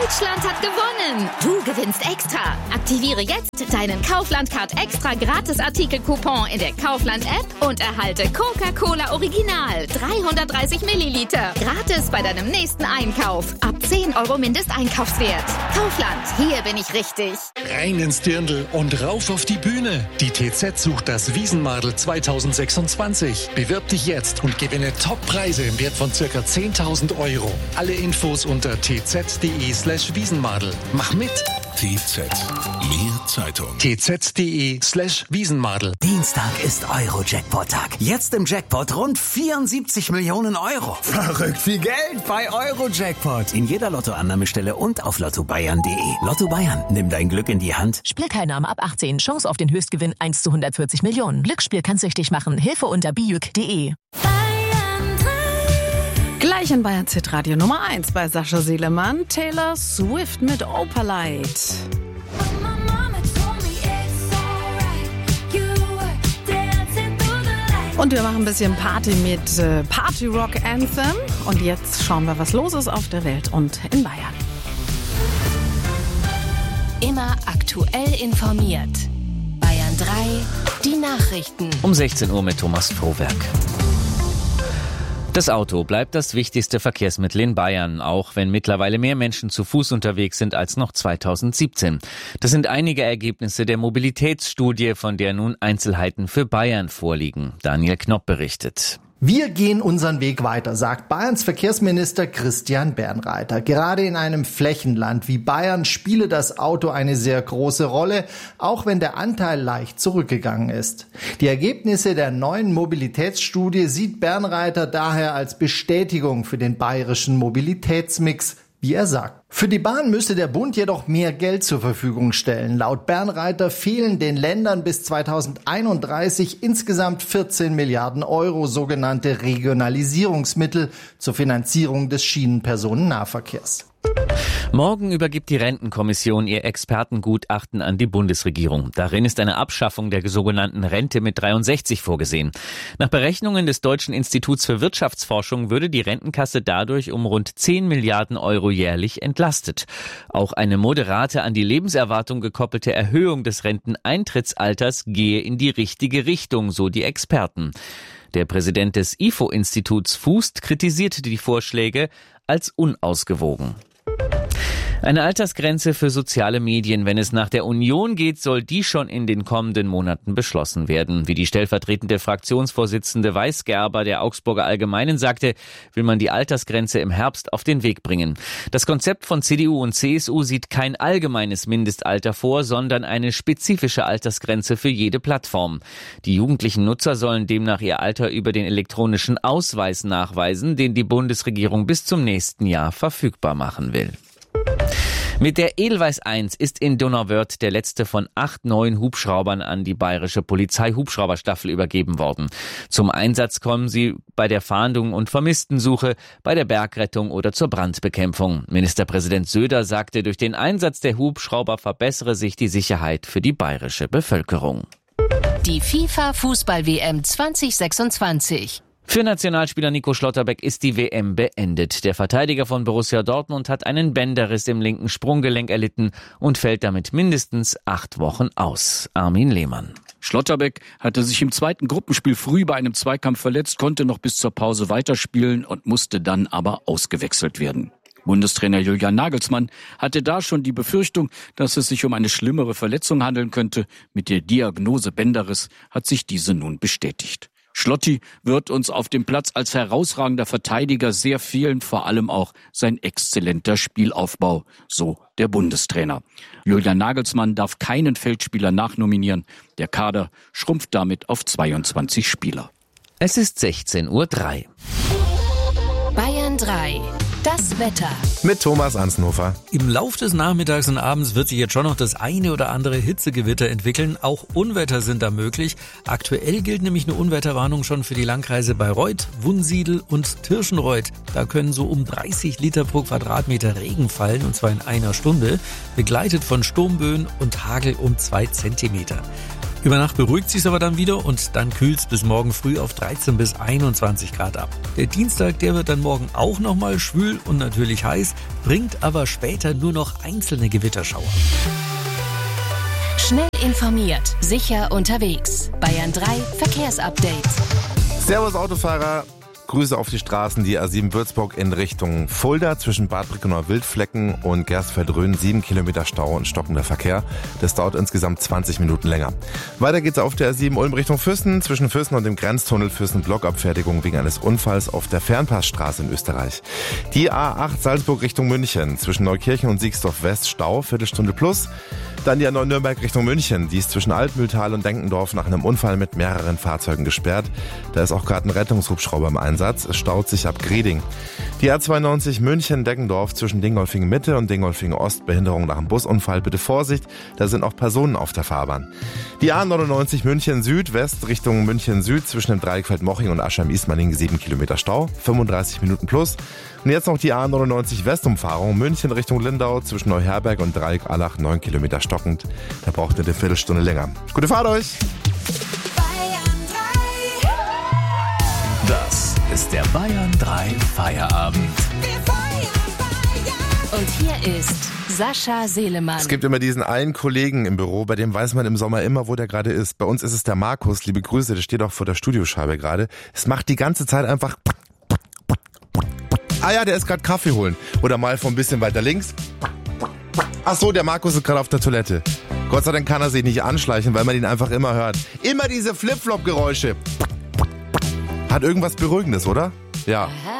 Deutschland hat gewonnen. Du gewinnst extra. Aktiviere jetzt deinen Kaufland-Card extra Gratis-Artikel-Coupon in der Kaufland-App und erhalte Coca-Cola Original 330 Milliliter. Gratis bei deinem nächsten Einkauf. Ab 10 € Mindesteinkaufswert. Kaufland, hier bin ich richtig. Rein ins Dirndl und rauf auf die Bühne. Die TZ sucht das Wiesenmadel 2026. Bewirb dich jetzt und gewinne Top-Preise im Wert von ca. 10.000 €. Alle Infos unter tz.de/Wiesenmadel. Mach mit! TZ. Mehr Zeitung. tz.de/Wiesenmadel. Dienstag ist Euro-Jackpot-Tag. Jetzt im Jackpot rund 74 Millionen €. Verrückt viel Geld bei Euro-Jackpot. In jeder Lottoannahmestelle und auf lottobayern.de. Lotto Bayern, nimm dein Glück in die Hand. Spielteilnahme ab 18. Chance auf den Höchstgewinn 1 zu 140 Millionen. Glücksspiel kann süchtig machen. Hilfe unter bijuk.de. Gleich in Bayern Hit Radio Nummer 1 bei Sascha Selemann. Taylor Swift mit Opalite. Und wir machen ein bisschen Party mit Party Rock Anthem. Und jetzt schauen wir, was los ist auf der Welt und in Bayern. Immer aktuell informiert. Bayern 3, die Nachrichten. Um 16 Uhr mit Thomas Frohwerk. Das Auto bleibt das wichtigste Verkehrsmittel in Bayern, auch wenn mittlerweile mehr Menschen zu Fuß unterwegs sind als noch 2017. Das sind einige Ergebnisse der Mobilitätsstudie, von der nun Einzelheiten für Bayern vorliegen. Daniel Knopp berichtet. Wir gehen unseren Weg weiter, sagt Bayerns Verkehrsminister Christian Bernreiter. Gerade in einem Flächenland wie Bayern spiele das Auto eine sehr große Rolle, auch wenn der Anteil leicht zurückgegangen ist. Die Ergebnisse der neuen Mobilitätsstudie sieht Bernreiter daher als Bestätigung für den bayerischen Mobilitätsmix, wie er sagt. Für die Bahn müsse der Bund jedoch mehr Geld zur Verfügung stellen. Laut Bernreiter fehlen den Ländern bis 2031 insgesamt 14 Milliarden € sogenannte Regionalisierungsmittel zur Finanzierung des Schienenpersonennahverkehrs. Morgen übergibt die Rentenkommission ihr Expertengutachten an die Bundesregierung. Darin ist eine Abschaffung der sogenannten Rente mit 63 vorgesehen. Nach Berechnungen des Deutschen Instituts für Wirtschaftsforschung würde die Rentenkasse dadurch um rund 10 Milliarden € jährlich entlastet. Auch eine moderate an die Lebenserwartung gekoppelte Erhöhung des Renteneintrittsalters gehe in die richtige Richtung, so die Experten. Der Präsident des IFO-Instituts Fußt kritisierte die Vorschläge als unausgewogen. Eine Altersgrenze für soziale Medien, wenn es nach der Union geht, soll die schon in den kommenden Monaten beschlossen werden. Wie die stellvertretende Fraktionsvorsitzende Weisgerber der Augsburger Allgemeinen sagte, will man die Altersgrenze im Herbst auf den Weg bringen. Das Konzept von CDU und CSU sieht kein allgemeines Mindestalter vor, sondern eine spezifische Altersgrenze für jede Plattform. Die jugendlichen Nutzer sollen demnach ihr Alter über den elektronischen Ausweis nachweisen, den die Bundesregierung bis zum nächsten Jahr verfügbar machen will. Mit der Edelweiss 1 ist in Donauwörth der letzte von 8 neuen Hubschraubern an die bayerische Polizei-Hubschrauberstaffel übergeben worden. Zum Einsatz kommen sie bei der Fahndung und Vermisstensuche, bei der Bergrettung oder zur Brandbekämpfung. Ministerpräsident Söder sagte, durch den Einsatz der Hubschrauber verbessere sich die Sicherheit für die bayerische Bevölkerung. Die FIFA-Fußball-WM 2026. Für Nationalspieler Nico Schlotterbeck ist die WM beendet. Der Verteidiger von Borussia Dortmund hat einen Bänderriss im linken Sprunggelenk erlitten und fällt damit mindestens 8 Wochen aus. Armin Lehmann. Schlotterbeck hatte sich im zweiten Gruppenspiel früh bei einem Zweikampf verletzt, konnte noch bis zur Pause weiterspielen und musste dann aber ausgewechselt werden. Bundestrainer Julian Nagelsmann hatte da schon die Befürchtung, dass es sich um eine schlimmere Verletzung handeln könnte. Mit der Diagnose Bänderriss hat sich diese nun bestätigt. Schlotti wird uns auf dem Platz als herausragender Verteidiger sehr fehlen, vor allem auch sein exzellenter Spielaufbau, so der Bundestrainer. Julian Nagelsmann darf keinen Feldspieler nachnominieren. Der Kader schrumpft damit auf 22 Spieler. Es ist 16:03 Uhr. Bayern 3. Das Wetter. Mit Thomas Ansnofer. Im Lauf des Nachmittags und Abends wird sich jetzt schon noch das eine oder andere Hitzegewitter entwickeln. Auch Unwetter sind da möglich. Aktuell gilt nämlich eine Unwetterwarnung schon für die Landkreise Bayreuth, Wunsiedel und Tirschenreuth. Da können so um 30 Liter pro Quadratmeter Regen fallen, und zwar in einer Stunde, begleitet von Sturmböen und Hagel um 2 Zentimeter. Über Nacht beruhigt sich's aber dann wieder und dann kühlt's bis morgen früh auf 13 bis 21 Grad ab. Der Dienstag, der wird dann morgen auch nochmal schwül und natürlich heiß, bringt aber später nur noch einzelne Gewitterschauer. Schnell informiert, sicher unterwegs. Bayern 3 Verkehrsupdate. Servus Autofahrer. Grüße auf die Straßen, die A7 Würzburg in Richtung Fulda zwischen Bad Breckenauer-Wildflecken und Gerstfeld-Rhön 7 Kilometer Stau und stockender Verkehr. Das dauert insgesamt 20 Minuten länger. Weiter geht's auf der A7 Ulm Richtung Füssen zwischen Füssen und dem Grenztunnel Füssen Blockabfertigung wegen eines Unfalls auf der Fernpassstraße in Österreich. Die A8 Salzburg Richtung München zwischen Neukirchen und Siegsdorf West Stau, Viertelstunde plus. Dann die A9 Nürnberg Richtung München, die ist zwischen Altmühltal und Denkendorf nach einem Unfall mit mehreren Fahrzeugen gesperrt. Da ist auch gerade ein Rettungshubschrauber im Einsatz. Es staut sich ab Greding. Die A92 München-Deckendorf zwischen Dingolfing Mitte und Dingolfing Ost, Behinderung nach einem Busunfall. Bitte Vorsicht, da sind auch Personen auf der Fahrbahn. Die A99 München Süd-West Richtung München Süd zwischen dem Dreieck Feldmoching und Aschheim-Ismaning 7 Kilometer Stau, 35 Minuten plus. Und jetzt noch die A99 Westumfahrung München Richtung Lindau zwischen Neuherberg und Dreieck Allach 9 Kilometer stockend. Da braucht ihr eine Viertelstunde länger. Gute Fahrt euch! Das ist der Bayern 3 Feierabend. Und hier ist Sascha Selemann. Es gibt immer diesen einen Kollegen im Büro, bei dem weiß man im Sommer immer, wo der gerade ist. Bei uns ist es der Markus, liebe Grüße, der steht auch vor der Studioscheibe gerade. Es macht die ganze Zeit einfach... Ah ja, der ist gerade Kaffee holen. Oder mal von ein bisschen weiter links. Ach so, der Markus ist gerade auf der Toilette. Gott sei Dank kann er sich nicht anschleichen, weil man ihn einfach immer hört. Immer diese Flip-Flop-Geräusche. Hat irgendwas Beruhigendes, oder? Ja.